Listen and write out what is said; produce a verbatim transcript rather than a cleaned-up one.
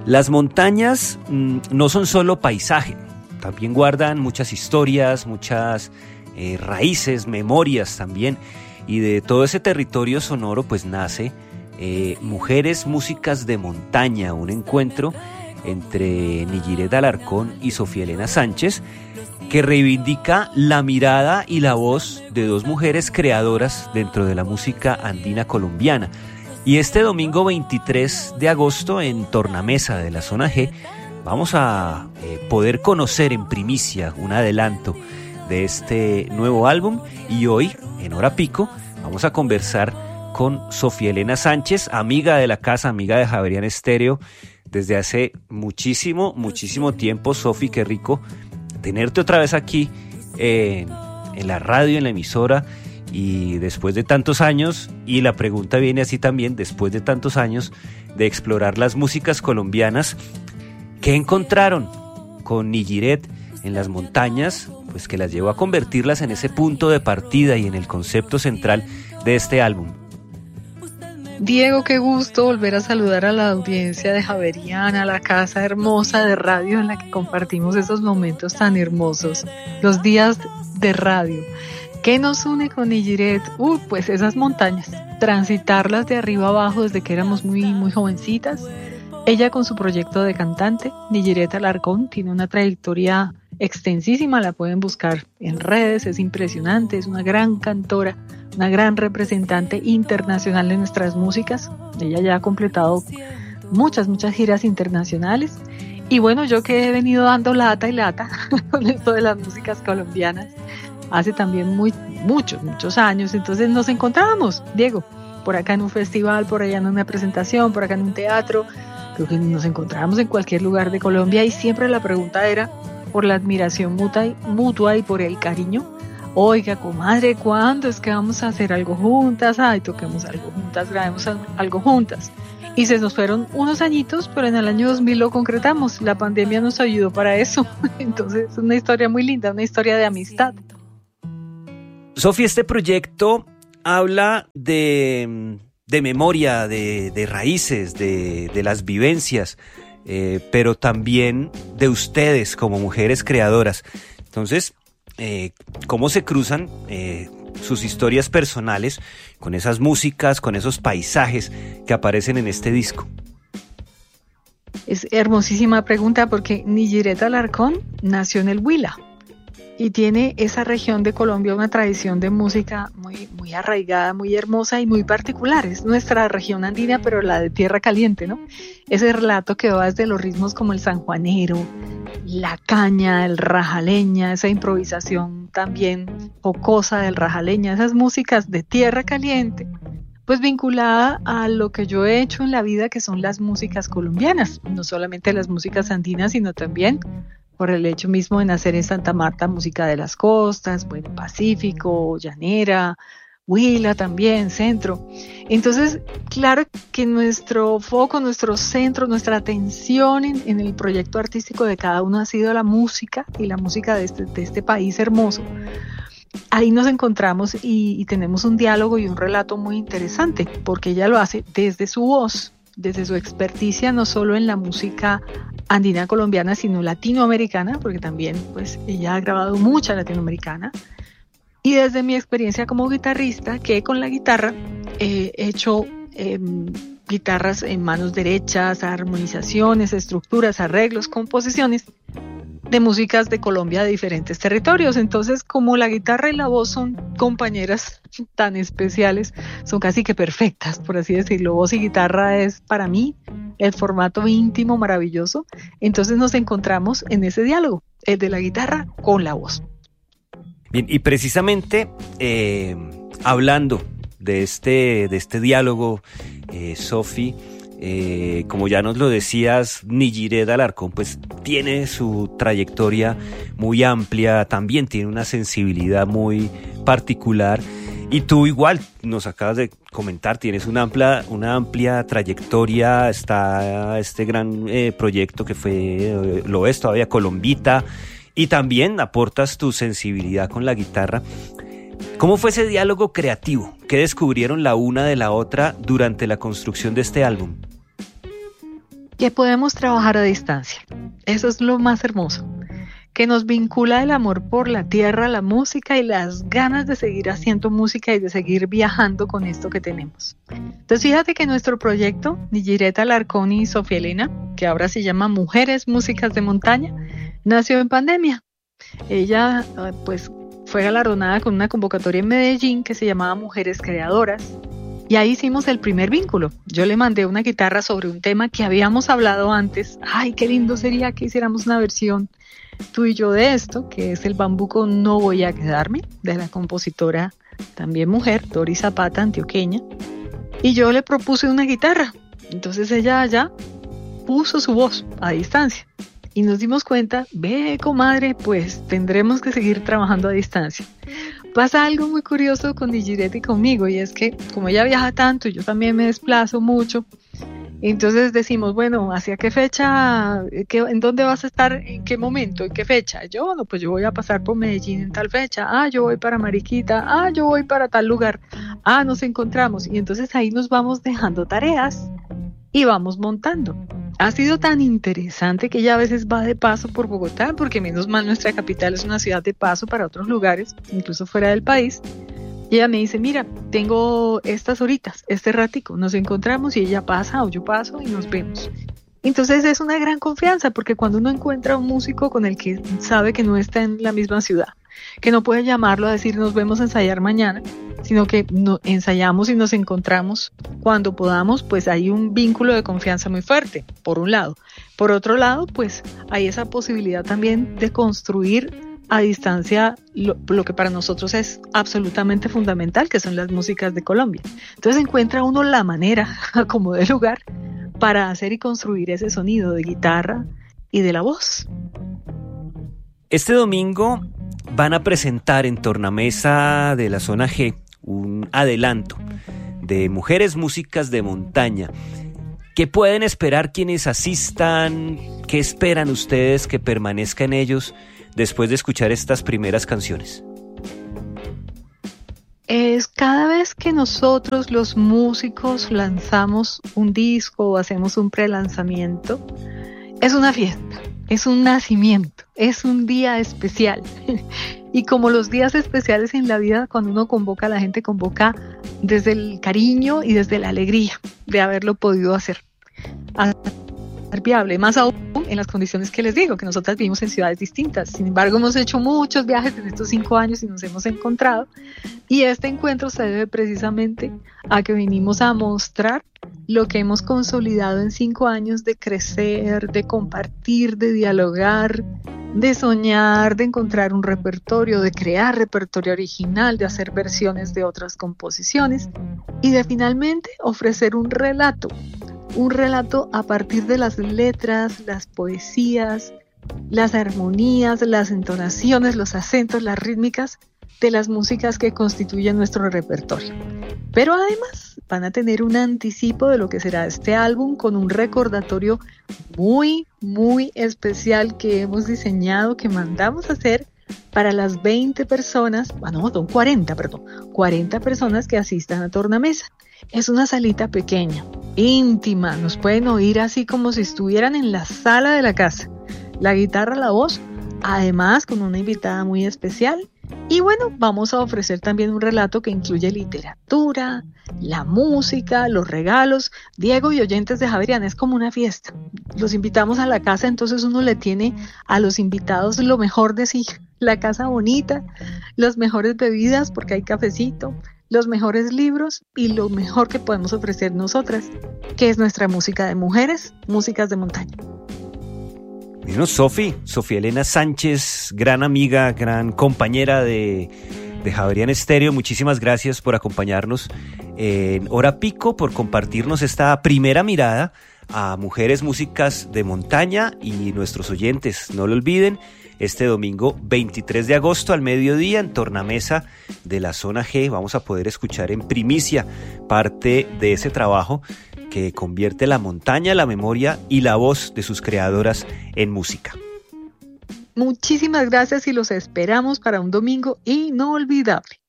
Las montañas mmm, no son solo paisaje, también guardan muchas historias, muchas eh, raíces, memorias también, y de todo ese territorio sonoro pues nace eh, Mujeres Músicas de Montaña, un encuentro entre Niyiret Alarcón y Sofía Elena Sánchez, que reivindica la mirada y la voz de dos mujeres creadoras dentro de la música andina colombiana. Y este domingo veintitrés de agosto en Tornamesa de la Zona G vamos a eh, poder conocer en primicia un adelanto de este nuevo álbum, y hoy en Hora Pico vamos a conversar con Sofía Elena Sánchez, amiga de la casa, amiga de Javerian Estéreo desde hace muchísimo, muchísimo tiempo. Sofi, qué rico tenerte otra vez aquí eh, en la radio, en la emisora, y después de tantos años, y la pregunta viene así también, después de tantos años de explorar las músicas colombianas, ¿qué encontraron con Niyiret en las montañas? Pues que las llevó a convertirlas en ese punto de partida y en el concepto central de este álbum. Diego, qué gusto volver a saludar a la audiencia de Javerian, a la casa hermosa de radio en la que compartimos esos momentos tan hermosos, los días de radio. ¿Qué nos une con Niyiret? Uh, pues esas montañas, transitarlas de arriba abajo desde que éramos muy, muy jovencitas. Ella con su proyecto de cantante, Niyiret Alarcón, tiene una trayectoria extensísima, la pueden buscar en redes, es impresionante, es una gran cantora, una gran representante internacional de nuestras músicas. Ella ya ha completado muchas, muchas giras internacionales. Y bueno, yo que he venido dando lata y lata con esto de las músicas colombianas hace también muy, muchos, muchos años. Entonces nos encontrábamos, Diego, por acá en un festival, por allá en una presentación, por acá en un teatro. Creo que nos encontrábamos en cualquier lugar de Colombia y siempre la pregunta era por la admiración mutua y, mutua y por el cariño. Oiga, comadre, ¿cuándo es que vamos a hacer algo juntas? Ay, toquemos algo juntas, grabemos algo juntas. Y se nos fueron unos añitos, pero en el año dos mil lo concretamos. La pandemia nos ayudó para eso. Entonces es una historia muy linda, una historia de amistad. Sofía, este proyecto habla de, de memoria, de, de raíces, de, de las vivencias, eh, pero también de ustedes como mujeres creadoras. Entonces, eh, ¿cómo se cruzan eh, sus historias personales con esas músicas, con esos paisajes que aparecen en este disco? Es hermosísima pregunta porque Niyiret Alarcón nació en el Huila. Y tiene esa región de Colombia una tradición de música muy, muy arraigada, muy hermosa y muy particular. Es nuestra región andina, pero la de tierra caliente, ¿no? Ese relato que va desde los ritmos como el sanjuanero, la caña, el rajaleña, esa improvisación también jocosa del rajaleña, esas músicas de tierra caliente, pues vinculada a lo que yo he hecho en la vida, que son las músicas colombianas, no solamente las músicas andinas, sino también por el hecho mismo de nacer en Santa Marta, música de las costas, bueno, Pacífico, Llanera, Huila también, centro. Entonces, claro que nuestro foco, nuestro centro, nuestra atención en, en el proyecto artístico de cada uno ha sido la música y la música de este, de este país hermoso. Ahí nos encontramos y, y tenemos un diálogo y un relato muy interesante, porque ella lo hace desde su voz, desde su experticia, no solo en la música andina colombiana, sino latinoamericana, porque también pues ella ha grabado mucha latinoamericana, y desde mi experiencia como guitarrista, que con la guitarra eh, he hecho eh, guitarras en manos derechas, armonizaciones, estructuras, arreglos, composiciones de músicas de Colombia de diferentes territorios. Entonces, como la guitarra y la voz son compañeras tan especiales, son casi que perfectas, por así decirlo. Voz y guitarra es para mí el formato íntimo maravilloso. Entonces nos encontramos en ese diálogo, el de la guitarra con la voz. Bien, y precisamente eh, hablando de este, de este diálogo, eh, Sofi, Eh, como ya nos lo decías, Niyiret Alarcón pues tiene su trayectoria muy amplia, también tiene una sensibilidad muy particular, y tú igual nos acabas de comentar, tienes una amplia, una amplia trayectoria. Está este gran eh, proyecto que fue, eh, lo es todavía, Colombita, y también aportas tu sensibilidad con la guitarra. ¿Cómo fue ese diálogo creativo? ¿Qué descubrieron la una de la otra durante la construcción de este álbum? que podemos trabajar a distancia. Eso es lo más hermoso, que nos vincula el amor por la tierra, la música y las ganas de seguir haciendo música y de seguir viajando con esto que tenemos. Entonces fíjate que nuestro proyecto, Nijireta Alarcón y Sofía Elena, que ahora se llama Mujeres Músicas de Montaña, nació en pandemia. Ella pues fue galardonada con una convocatoria en Medellín que se llamaba Mujeres Creadoras. Y ahí hicimos el primer vínculo. Yo le mandé una guitarra sobre un tema que habíamos hablado antes. Ay, qué lindo sería que hiciéramos una versión tú y yo de esto, que es el bambuco No Voy a Quedarme, de la compositora, también mujer, Dori Zapata, antioqueña. Y yo le propuse una guitarra. Entonces ella allá puso su voz a distancia. Y nos dimos cuenta, ve, comadre, pues tendremos que seguir trabajando a distancia. Pasa algo muy curioso con Nijireta y conmigo, y es que como ella viaja tanto y yo también me desplazo mucho, entonces decimos, bueno, ¿hacia qué fecha? ¿Qué, ¿En dónde vas a estar? ¿En qué momento? ¿En qué fecha? Yo, bueno, pues yo voy a pasar por Medellín en tal fecha. Ah, yo voy para Mariquita. Ah, yo voy para tal lugar. Ah, nos encontramos. Y entonces ahí nos vamos dejando tareas y vamos montando. Ha sido tan interesante que ella a veces va de paso por Bogotá, porque menos mal nuestra capital es una ciudad de paso para otros lugares, incluso fuera del país. Y ella me dice, mira, tengo estas horitas, este ratico, nos encontramos y ella pasa o yo paso y nos vemos. Entonces es una gran confianza, porque cuando uno encuentra un músico con el que sabe que no está en la misma ciudad, que no puede llamarlo a decir nos vemos a ensayar mañana, sino que no, ensayamos y nos encontramos cuando podamos, pues hay un vínculo de confianza muy fuerte, por un lado. Por otro lado, pues hay esa posibilidad también de construir a distancia lo, lo que para nosotros es absolutamente fundamental, que son las músicas de Colombia. Entonces encuentra uno la manera, como de lugar, para hacer y construir ese sonido de guitarra y de la voz. Este domingo van a presentar en Tornamesa de la Zona G un adelanto de Mujeres Músicas de Montaña. ¿Qué pueden esperar quienes asistan? ¿Qué esperan ustedes que permanezca en ellos después de escuchar estas primeras canciones? Es cada vez que nosotros los músicos lanzamos un disco o hacemos un prelanzamiento, es una fiesta, es un nacimiento, es un día especial. Y como los días especiales en la vida, cuando uno convoca a la gente, convoca desde el cariño y desde la alegría de haberlo podido hacer. A ser viable, más aún en las condiciones que les digo, que nosotras vivimos en ciudades distintas. Sin embargo, hemos hecho muchos viajes en estos cinco años y nos hemos encontrado. Y este encuentro se debe precisamente a que vinimos a mostrar lo que hemos consolidado en cinco años de crecer, de compartir, de dialogar, de soñar, de encontrar un repertorio, de crear repertorio original, de hacer versiones de otras composiciones y de finalmente ofrecer un relato, un relato a partir de las letras, las poesías, las armonías, las entonaciones, los acentos, las rítmicas de las músicas que constituyen nuestro repertorio. Pero además van a tener un anticipo de lo que será este álbum con un recordatorio muy, muy especial que hemos diseñado, que mandamos a hacer para las veinte personas, bueno, son cuarenta, perdón, cuarenta personas que asistan a Tornamesa. Es una salita pequeña, íntima, nos pueden oír así como si estuvieran en la sala de la casa. La guitarra, la voz, además con una invitada muy especial. Y bueno, vamos a ofrecer también un relato que incluye literatura, la música, los regalos. Diego y oyentes de Javeriana, es como una fiesta. Los invitamos a la casa, entonces uno le tiene a los invitados lo mejor de sí. La casa bonita, las mejores bebidas porque hay cafecito, los mejores libros y lo mejor que podemos ofrecer nosotras, que es nuestra música de mujeres, músicas de montaña. Bueno, Sofi, Sofía Elena Sánchez, gran amiga, gran compañera de, de Javeriana Estéreo, muchísimas gracias por acompañarnos en Hora Pico, por compartirnos esta primera mirada a Mujeres Músicas de Montaña y nuestros oyentes, no lo olviden, este domingo veintitrés de agosto al mediodía en Tornamesa de la Zona G vamos a poder escuchar en primicia parte de ese trabajo que convierte la montaña, la memoria y la voz de sus creadoras en música. Muchísimas gracias y los esperamos para un domingo inolvidable.